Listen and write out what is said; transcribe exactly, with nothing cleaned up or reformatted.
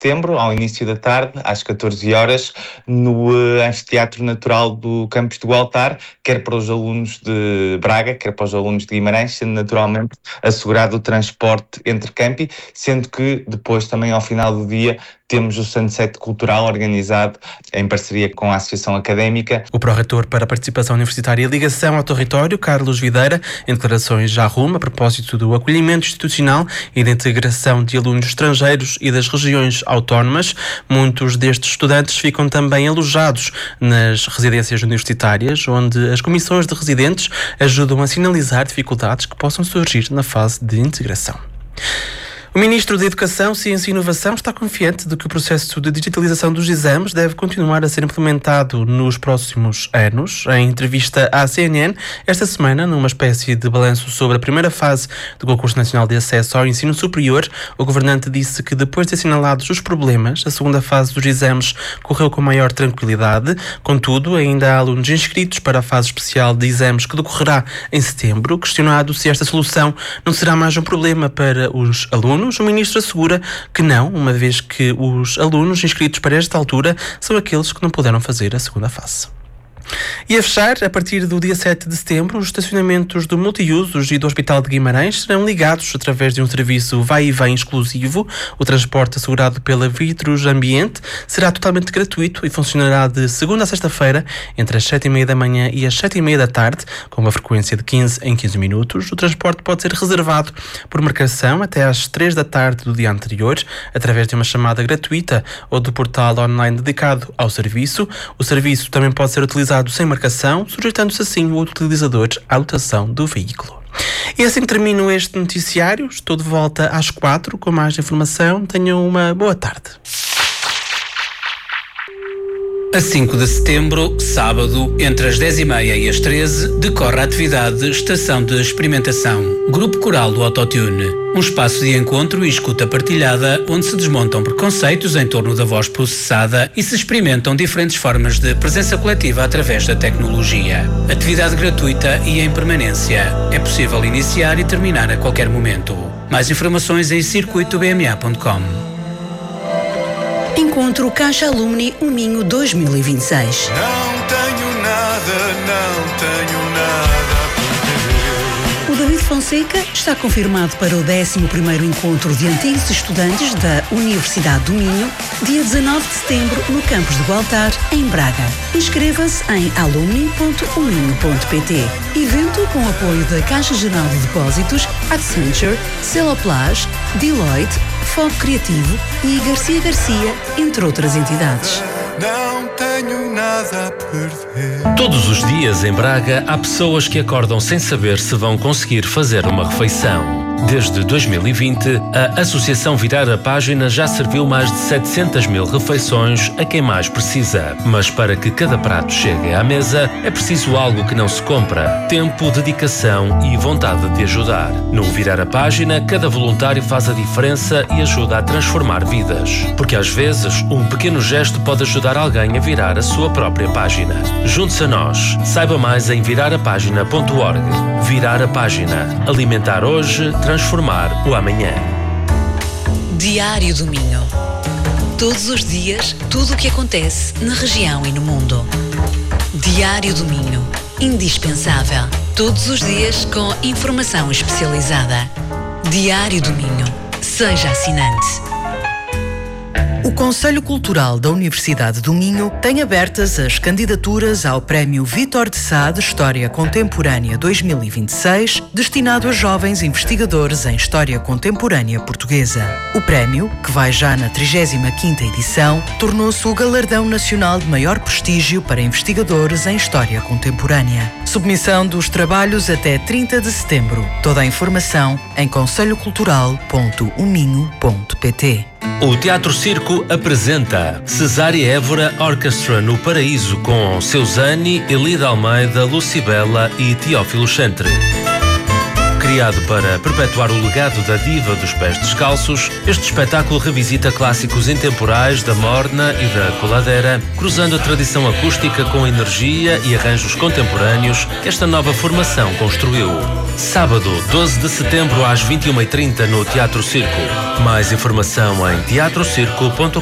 setembro, ao início da tarde, às catorze horas, no uh, Anfiteatro Natural do Campos do Altar, quer para os alunos de Braga, quer para os alunos de Guimarães, sendo naturalmente assegurado o transporte entre campi, sendo que depois também ao final do dia temos o Sunset Cultural organizado em parceria com a Associação Académica. O pró-reitor para a Participação Universitária e Ligação ao Território, Carlos Videira, em declarações já rumo a propósito do acolhimento institucional e da integração de alunos estrangeiros e das regiões autónomas. Muitos destes estudantes ficam também alojados nas residências universitárias, onde as comissões de residentes ajudam a sinalizar dificuldades que possam surgir na fase de integração. O Ministro da Educação, Ciência e Inovação está confiante de que o processo de digitalização dos exames deve continuar a ser implementado nos próximos anos. Em entrevista à C N N, esta semana, numa espécie de balanço sobre a primeira fase do Concurso Nacional de Acesso ao Ensino Superior, o governante disse que depois de assinalados os problemas, a segunda fase dos exames correu com maior tranquilidade. Contudo, ainda há alunos inscritos para a fase especial de exames que decorrerá em setembro. Questionado se esta solução não será mais um problema para os alunos, o Ministro assegura que não, uma vez que os alunos inscritos para esta altura são aqueles que não puderam fazer a segunda fase. E a fechar, a partir do dia sete de setembro, os estacionamentos do Multiusos e do Hospital de Guimarães serão ligados através de um serviço vai e vem exclusivo. O transporte assegurado pela Vitros Ambiente será totalmente gratuito e funcionará de segunda a sexta-feira, entre as sete e meia da manhã e as sete e meia da tarde, com uma frequência de quinze em quinze minutos. O transporte pode ser reservado por marcação até às três da tarde do dia anterior, através de uma chamada gratuita ou do portal online dedicado ao serviço. O serviço também pode ser utilizado sem marcação, sujeitando-se assim o utilizador à lotação do veículo. E assim termino este noticiário. Estou de volta às quatro com mais informação. Tenham uma boa tarde. A cinco de setembro, sábado, entre as dez e meia e as treze, decorre a atividade Estação de Experimentação, Grupo Coral do Autotune. Um espaço de encontro e escuta partilhada, onde se desmontam preconceitos em torno da voz processada e se experimentam diferentes formas de presença coletiva através da tecnologia. Atividade gratuita e em permanência. É possível iniciar e terminar a qualquer momento. Mais informações em circuito b m a ponto com. Encontro Caixa Alumni O Minho dois mil e vinte e seis. Não tenho nada, não tenho nada a perder. O David Fonseca está confirmado para o décimo primeiro Encontro de Antigos Estudantes da Universidade do Minho, dia dezanove de setembro, no Campos do Altar, em Braga. Inscreva-se em alumni ponto o minho ponto p t. Evento com apoio da Caixa Geral de Depósitos, Accenture, Celoplage, Deloitte, Foco Criativo e Garcia Garcia, entre outras entidades. Não tenho nada a perder. Todos os dias em Braga há pessoas que acordam sem saber se vão conseguir fazer uma refeição. Desde dois mil e vinte, a Associação Virar a Página já serviu mais de setecentas mil refeições a quem mais precisa. Mas para que cada prato chegue à mesa, é preciso algo que não se compra: tempo, dedicação e vontade de ajudar. No Virar a Página, cada voluntário faz a diferença e ajuda a transformar vidas. Porque às vezes, um pequeno gesto pode ajudar alguém a virar a sua própria página. Junte-se a nós. Saiba mais em virar a página ponto org. Virar a Página. Alimentar hoje, transformar o amanhã. Diário do Minho. Todos os dias, tudo o que acontece na região e no mundo. Diário do Minho. Indispensável. Todos os dias com informação especializada. Diário do Minho. Seja assinante. O Conselho Cultural da Universidade do Minho tem abertas as candidaturas ao Prémio Vítor de Sá de História Contemporânea dois mil e vinte e seis, destinado a jovens investigadores em História Contemporânea Portuguesa. O prémio, que vai já na trigésima quinta edição, tornou-se o galardão nacional de maior prestígio para investigadores em História Contemporânea. Submissão dos trabalhos até trinta de setembro. Toda a informação em conselho cultural ponto o minho ponto p t. O Teatro Circo apresenta Cesária Évora Orchestra no Paraíso, com Seusani, Elida Almeida, Lucibela e Teófilo Chantre. Criado para perpetuar o legado da diva dos pés descalços, este espetáculo revisita clássicos intemporais da morna e da coladeira, cruzando a tradição acústica com a energia e arranjos contemporâneos que esta nova formação construiu. Sábado, doze de setembro, às vinte e uma e trinta, no Teatro Circo. Mais informação em teatro circo ponto